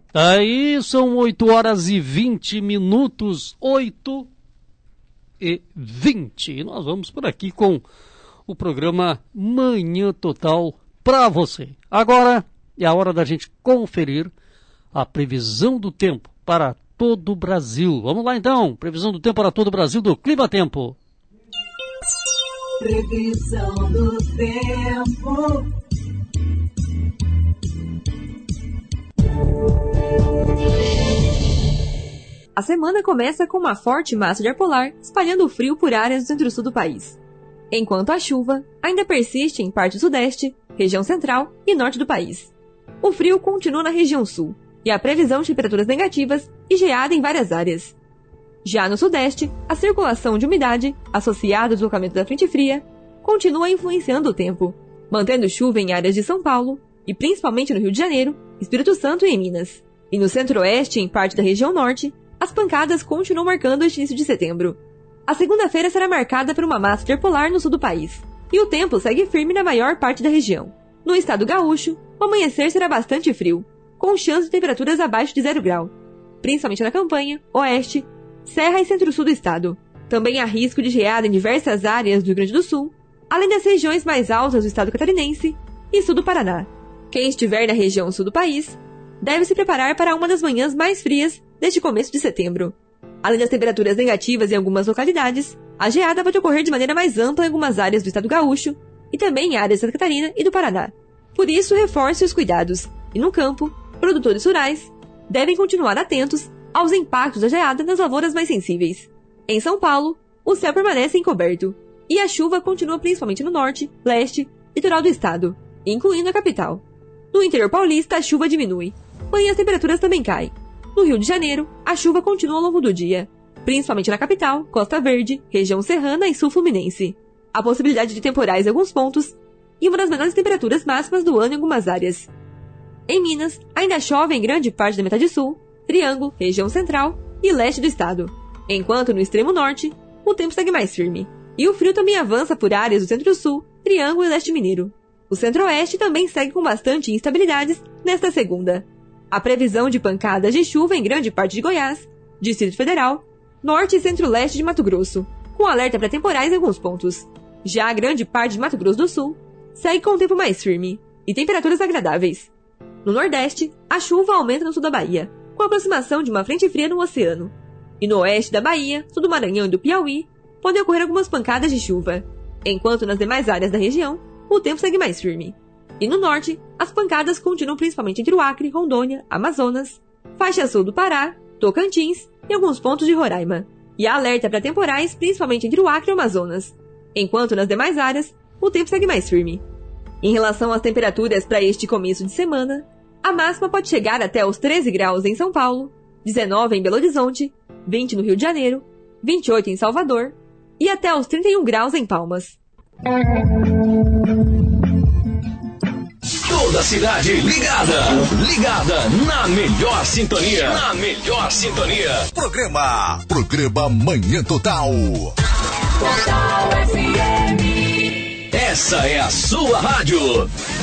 Aí são 8h20, 8h20. E nós vamos por aqui com o programa Manhã Total para você. Agora é a hora da gente conferir a previsão do tempo para todo o Brasil. Vamos lá então, previsão do tempo para todo o Brasil do Clima Tempo. Previsão do tempo. A semana começa com uma forte massa de ar polar espalhando o frio por áreas do centro-sul do país, enquanto a chuva ainda persiste em parte sudeste, região central e norte do país. O frio continua na região sul e há previsão de temperaturas negativas e geada em várias áreas. Já no sudeste, a circulação de umidade, associada ao deslocamento da frente fria, continua influenciando o tempo, mantendo chuva em áreas de São Paulo e principalmente no Rio de Janeiro, Espírito Santo e em Minas. E no centro-oeste e em parte da região norte, as pancadas continuam marcando este início de setembro. A segunda-feira será marcada por uma massa de ar polar no sul do país, e o tempo segue firme na maior parte da região. No estado gaúcho, o amanhecer será bastante frio, com chance de temperaturas abaixo de 0 grau, principalmente na campanha, oeste, serra e centro-sul do estado. Também há risco de geada em diversas áreas do Rio Grande do Sul, além das regiões mais altas do estado catarinense e sul do Paraná. Quem estiver na região sul do país deve se preparar para uma das manhãs mais frias deste começo de setembro. Além das temperaturas negativas em algumas localidades, a geada pode ocorrer de maneira mais ampla em algumas áreas do estado gaúcho e também em áreas de Santa Catarina e do Paraná. Por isso, reforce os cuidados e, no campo, produtores rurais devem continuar atentos aos impactos da geada nas lavouras mais sensíveis. Em São Paulo, o céu permanece encoberto e a chuva continua principalmente no norte, leste e litoral do estado, incluindo a capital. No interior paulista, a chuva diminui, porém as temperaturas também caem. No Rio de Janeiro, a chuva continua ao longo do dia, principalmente na capital, Costa Verde, região serrana e sul fluminense. Há possibilidade de temporais em alguns pontos e uma das menores temperaturas máximas do ano em algumas áreas. Em Minas, ainda chove em grande parte da metade sul, Triângulo, região central e leste do estado, enquanto no extremo norte, o tempo segue mais firme. E o frio também avança por áreas do centro-sul, Triângulo e leste mineiro. O centro-oeste também segue com bastante instabilidades nesta segunda. A previsão de pancadas de chuva em grande parte de Goiás, Distrito Federal, norte e centro-leste de Mato Grosso, com alerta para temporais em alguns pontos. Já a grande parte de Mato Grosso do Sul segue com o tempo mais firme e temperaturas agradáveis. No nordeste, a chuva aumenta no sul da Bahia, com a aproximação de uma frente fria no oceano. E no oeste da Bahia, sul do Maranhão e do Piauí, podem ocorrer algumas pancadas de chuva, enquanto nas demais áreas da região, o tempo segue mais firme. E no norte, as pancadas continuam principalmente entre o Acre, Rondônia, Amazonas, faixa sul do Pará, Tocantins e alguns pontos de Roraima. E há alerta para temporais principalmente entre o Acre e o Amazonas, enquanto nas demais áreas, o tempo segue mais firme. Em relação às temperaturas para este começo de semana, a máxima pode chegar até os 13 graus em São Paulo, 19 em Belo Horizonte, 20 no Rio de Janeiro, 28 em Salvador e até os 31 graus em Palmas. Toda a cidade ligada na melhor sintonia. Programa Manhã Total. Total FM. Essa é a sua rádio.